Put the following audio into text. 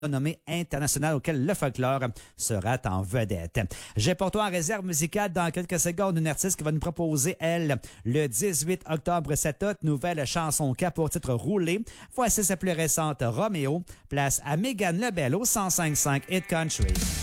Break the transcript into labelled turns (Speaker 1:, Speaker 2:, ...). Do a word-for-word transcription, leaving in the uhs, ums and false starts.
Speaker 1: renommée internationale auquel le folklore sera en vedette. J'ai pour toi en réserve musicale dans quelques secondes une artiste qui va nous proposer, elle, le dix-huit octobre cette autre nouvelle chanson qui a pour titre Rouler. Voici sa plus récente Roméo, place à Megan Lebel au cent cinq point cinq Hit Country.